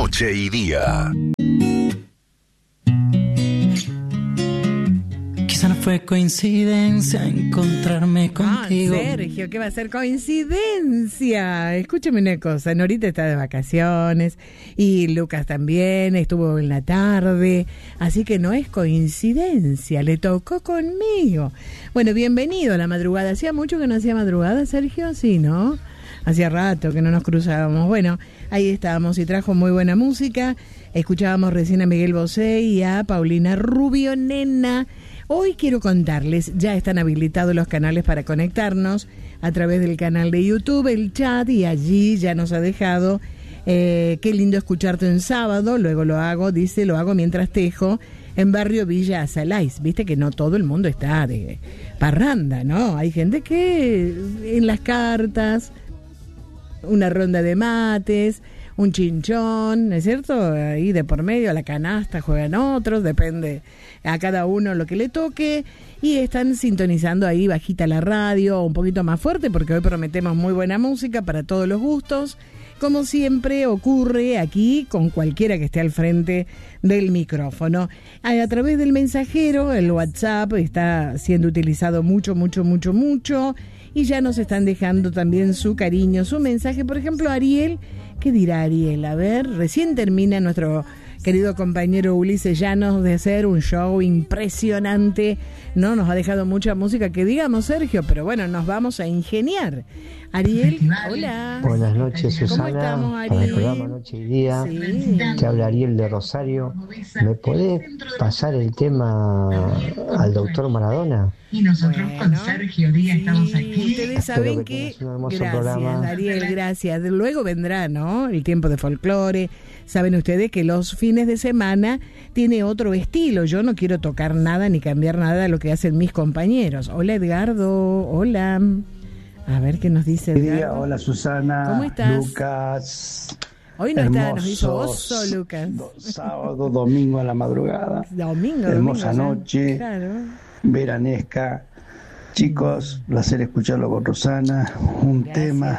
Noche y Día. Quizá no fue coincidencia encontrarme contigo. Sergio, ¿qué va a ser coincidencia? Escúchame una cosa, Norita está de vacaciones y Lucas también estuvo en la tarde, así que no es coincidencia, le tocó conmigo. Bueno, bienvenido a la madrugada. ¿Hacía mucho que no hacía madrugada, Sergio? Sí, ¿no? Hacía rato que no nos cruzábamos. Bueno, ahí estábamos y trajo muy buena música. Escuchábamos recién a Miguel Bosé y a Paulina Rubio, nena. Hoy quiero contarles, ya están habilitados los canales para conectarnos a través del canal de YouTube, el chat, y allí ya nos ha dejado, qué lindo escucharte un sábado, luego lo hago mientras tejo, en Barrio Villa Asalais. Viste que no todo el mundo está de parranda, ¿no? Hay gente que en las cartas, una ronda de mates, un chinchón, ¿no es cierto? Ahí de por medio, a la canasta juegan otros, depende a cada uno lo que le toque, y están sintonizando ahí bajita la radio, un poquito más fuerte, porque hoy prometemos muy buena música para todos los gustos, como siempre ocurre aquí con cualquiera que esté al frente del micrófono. A través del mensajero, el WhatsApp está siendo utilizado mucho, y ya nos están dejando también su cariño, su mensaje. Por ejemplo, Ariel, ¿qué dirá Ariel? A ver, recién termina nuestro querido compañero Ulises Llanos de hacer un show impresionante, ¿no? Nos ha dejado mucha música que digamos, Sergio, pero bueno, nos vamos a ingeniar. Ariel, hola. Buenas noches, Susana. ¿Cómo estamos, Ariel? Para el programa Noche y Día. Sí. Te habla Ariel de Rosario. ¿Me podés pasar el tema al doctor Maradona? Y nosotros con Sergio Díaz estamos aquí. Ustedes saben que gracias, Ariel, gracias. Luego vendrá, ¿no? El tiempo de folclore. Saben ustedes que los fines de semana tiene otro estilo. Yo no quiero tocar nada ni cambiar nada de lo que hacen mis compañeros. Hola, Edgardo. Hola. A ver qué nos dice Edgardo. Hola, Susana. ¿Cómo estás? Lucas. Hoy no está, nos hizo oso, Lucas. Sábado, domingo a la madrugada. Hermosa noche. Claro. Veranesca. Chicos, placer escucharlo con Rosana. Un tema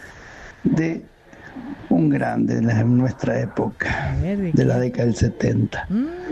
de un grande de nuestra época, de la década del 70.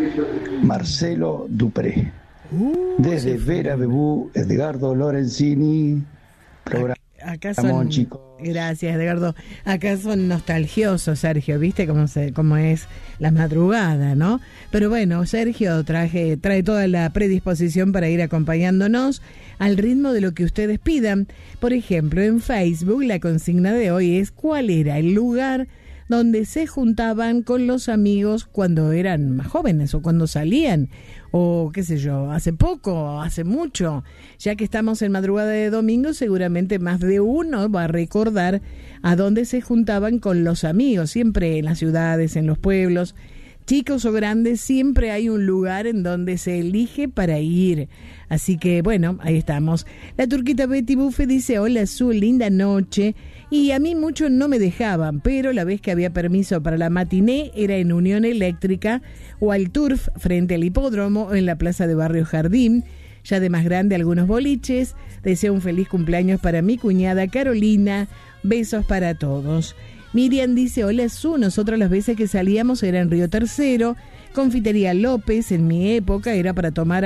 Marcelo Dupré. Desde Vera Bebú, Edgardo Lorenzini. Acá son, chicos. Gracias, Edgardo. Acá son nostalgiosos, Sergio, ¿viste cómo es la madrugada, no? Pero bueno, Sergio trae toda la predisposición para ir acompañándonos al ritmo de lo que ustedes pidan. Por ejemplo, en Facebook la consigna de hoy es: ¿cuál era el lugar donde se juntaban con los amigos cuando eran más jóvenes o cuando salían? O qué sé yo, hace poco, hace mucho. Ya que estamos en madrugada de domingo, seguramente más de uno va a recordar a dónde se juntaban con los amigos. Siempre en las ciudades, en los pueblos, chicos o grandes, siempre hay un lugar en donde se elige para ir. Así que bueno, ahí estamos. La turquita Betty Buffet dice: hola, Azul, linda noche. Y a mí mucho no me dejaban, pero la vez que había permiso para la matiné era en Unión Eléctrica o al Turf frente al hipódromo o en la plaza de Barrio Jardín. Ya de más grande algunos boliches. Deseo un feliz cumpleaños para mi cuñada Carolina. Besos para todos. Miriam dice: hola, Su, nosotros las veces que salíamos era en Río Tercero, Confitería López. En mi época era para tomar,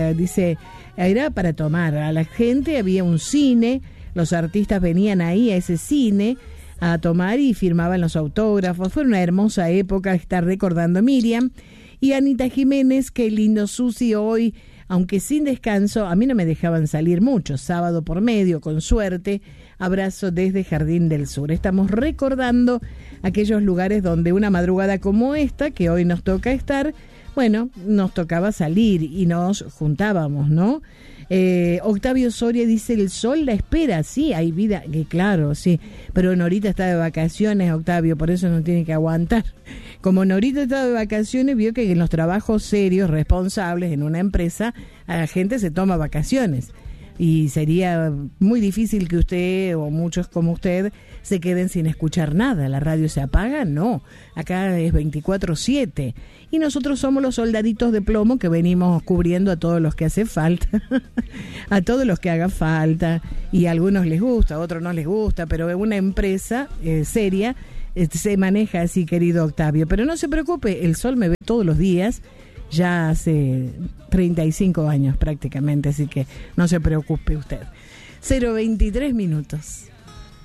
era para tomar. A la gente había un cine, los artistas venían ahí a ese cine a tomar y firmaban los autógrafos. Fue una hermosa época, está recordando Miriam. Y Anita Jiménez: qué lindo, Susi, hoy, aunque sin descanso, a mí no me dejaban salir mucho, sábado por medio, con suerte. Abrazo desde Jardín del Sur. Estamos recordando aquellos lugares donde una madrugada como esta, que hoy nos toca estar, bueno, nos tocaba salir y nos juntábamos, ¿no? Octavio Soria dice: el sol la espera. Sí, hay vida, que claro, sí, pero Norita está de vacaciones, Octavio, por eso no tiene que aguantar. Como Norita está de vacaciones, vio que en los trabajos serios, responsables en una empresa, a la gente se toma vacaciones. Y sería muy difícil que usted o muchos como usted se queden sin escuchar nada. ¿La radio se apaga? No, acá es 24/7. Y nosotros somos los soldaditos de plomo que venimos cubriendo a todos los que hace falta, a todos los que haga falta. Y a algunos les gusta, a otros no les gusta, pero es una empresa seria. se maneja así, querido Octavio. Pero no se preocupe, el sol me ve todos los días, ya hace 35 años prácticamente, así que no se preocupe usted. 0:23 minutos.